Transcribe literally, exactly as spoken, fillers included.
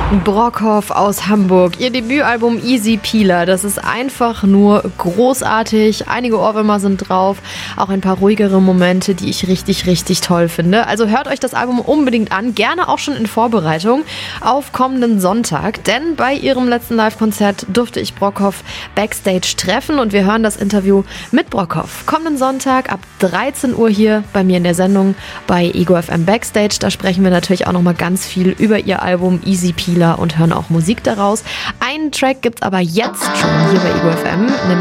Brockhoff aus Hamburg. Ihr Debütalbum Easy Peeler, das ist einfach nur großartig. Einige Ohrwürmer sind drauf, auch ein paar ruhigere Momente, die ich richtig, richtig toll finde. Also hört euch das Album unbedingt an, gerne auch schon in Vorbereitung auf kommenden Sonntag, denn bei ihrem letzten Live-Konzert durfte ich Brockhoff backstage treffen und wir hören das Interview mit Brockhoff. Kommenden Sonntag ab dreizehn Uhr hier bei mir in der Sendung bei Ego F M Backstage. Da sprechen wir natürlich auch nochmal ganz viel über ihr Album Easy Peeler und hören auch Musik daraus. Einen Track gibt's aber jetzt schon hier bei Ego F M,